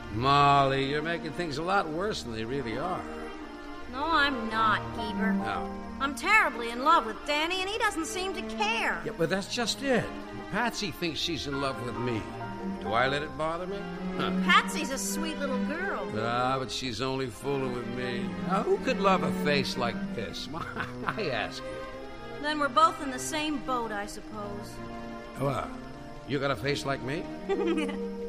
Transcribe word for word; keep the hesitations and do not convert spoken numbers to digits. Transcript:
Molly, you're making things a lot worse than they really are. No, I'm not, Keeper. No. I'm terribly in love with Danny, and he doesn't seem to care. Yeah, but that's just it. Patsy thinks she's in love with me. Do I let it bother me? Huh. Patsy's a sweet little girl. Ah, but she's only fooling with me. Now, who could love a face like this? I ask you. Then we're both in the same boat, I suppose. Well, you got a face like me?